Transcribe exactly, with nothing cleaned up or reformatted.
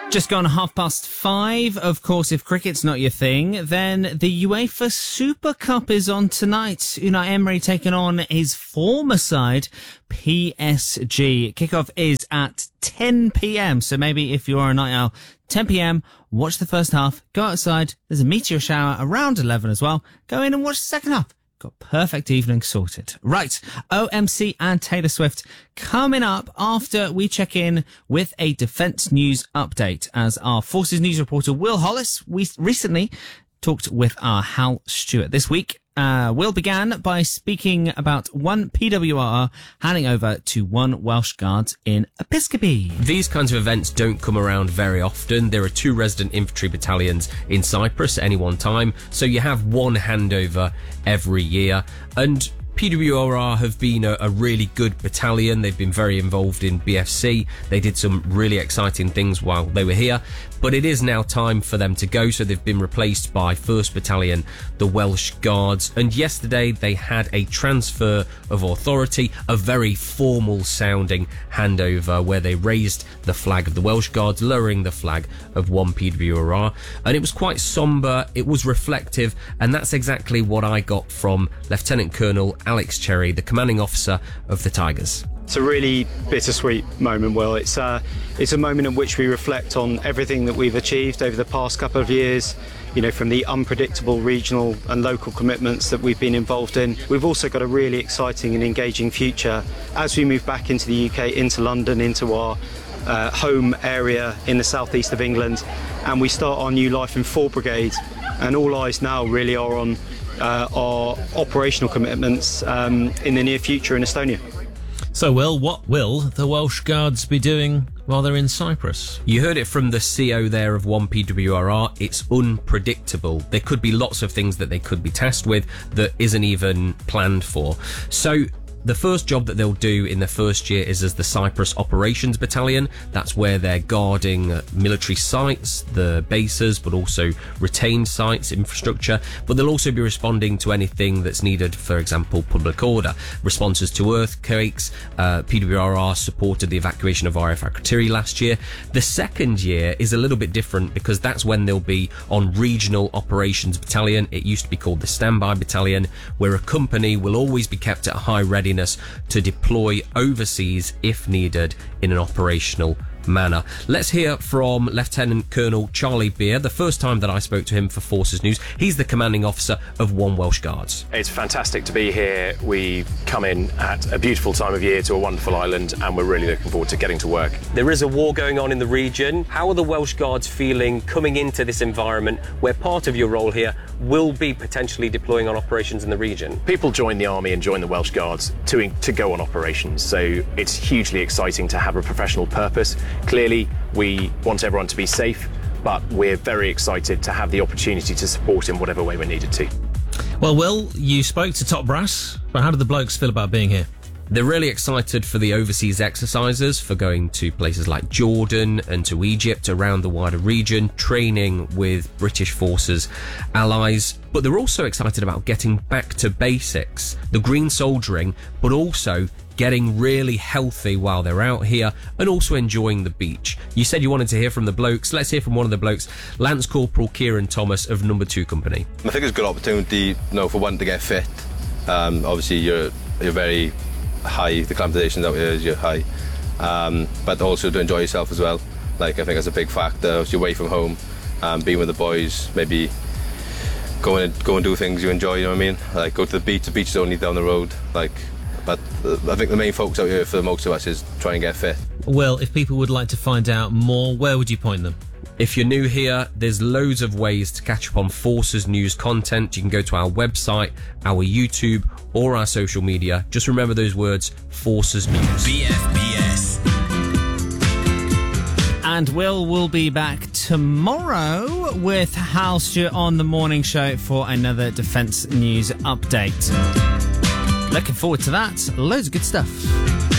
Just gone half past five. Of course, if cricket's not your thing, then the UEFA Super Cup is on tonight. Unai Emery taking on his former side, P S G. Kickoff is at ten p.m. So maybe if you're a night owl, ten p.m, watch the first half, go outside. There's a meteor shower around eleven as well. Go in and watch the second half. Got perfect evening sorted. Right, O M C and Taylor Swift coming up after we check in with a defence news update. As our Forces News reporter Will Hollis, we recently talked with our Hal Stewart. This week, uh, Will began by speaking about one P W R R handing over to one Welsh Guards in Episcopi. These kinds of events don't come around very often. There are two resident infantry battalions in Cyprus at any one time, so you have one handover every year. And P W R R have been a, a really good battalion. They've been very involved in B F C. They did some really exciting things while they were here. But it is now time for them to go, so they've been replaced by first Battalion, the Welsh Guards. And yesterday they had a transfer of authority, a very formal sounding handover where they raised the flag of the Welsh Guards, lowering the flag of one P W R R. And it was quite sombre, it was reflective, and that's exactly what I got from Lieutenant Colonel Alex Cherry, the commanding officer of the Tigers. It's a really bittersweet moment, Will. It's, uh, it's a moment in which we reflect on everything that we've achieved over the past couple of years, you know, from the unpredictable regional and local commitments that we've been involved in. We've also got a really exciting and engaging future as we move back into the U K, into London, into our uh, home area in the southeast of England, and we start our new life in four Brigade, and all eyes now really are on uh, our operational commitments um, in the near future in Estonia. So, Will, what will the Welsh Guards be doing while they're in Cyprus? You heard it from the C O there of one P W R R. It's unpredictable. There could be lots of things that they could be tasked with that isn't even planned for. So the first job that they'll do in their first year is as the Cyprus Operations Battalion. That's where they're guarding military sites, the bases, but also retained sites, infrastructure. But they'll also be responding to anything that's needed, for example, public order, responses to earthquakes. Uh, P W R R supported the evacuation of R A F Akrotiri last year. The second year is a little bit different because that's when they'll be on Regional Operations Battalion. It used to be called the Standby Battalion, where a company will always be kept at a high readiness to deploy overseas if needed in an operational manner. Let's hear from Lieutenant Colonel Charlie Beer, the first time that I spoke to him for Forces News. He's the commanding officer of one Welsh Guards. It's fantastic to be here. We come in at a beautiful time of year to a wonderful island, and we're really looking forward to getting to work. There is a war going on in the region. How are the Welsh Guards feeling coming into this environment where part of your role here will be potentially deploying on operations in the region? People join the army and join the Welsh Guards to, to go on operations, so it's hugely exciting to have a professional purpose. Clearly, we want everyone to be safe, but we're very excited to have the opportunity to support in whatever way we're needed to. Well, Will, you spoke to top brass, but how do the blokes feel about being here? They're really excited for the overseas exercises, for going to places like Jordan and to Egypt, around the wider region, training with British forces allies. But they're also excited about getting back to basics, the green soldiering, but also getting really healthy while they're out here and also enjoying the beach. You said you wanted to hear from the blokes. Let's hear from one of the blokes, Lance Corporal Kieran Thomas of Number Two Company. I think it's a good opportunity, you know, for one to get fit. Um, obviously, you're you're very high. The acclimatizations out here, you're high, um, but also to enjoy yourself as well. Like, I think that's a big factor. You're away from home, um, being with the boys, maybe go and go and do things you enjoy. You know what I mean? Like, go to the beach. The beach is only down the road. Like. But I think the main focus out here for most of us is try and get fit. Well, if people would like to find out more, where would you point them? If you're new here, there's loads of ways to catch up on Forces News content. You can go to our website, our YouTube, or our social media. Just remember those words, Forces News. B F B S. And Will will be back tomorrow with Hal Stewart on the morning show for another Defence News update. Looking forward to that. Loads of good stuff.